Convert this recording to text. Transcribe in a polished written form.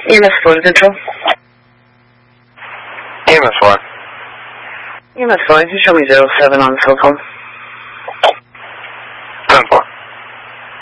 EMS 4 Control. EMS 4. EMS 4, you show me 07 on the cell phone.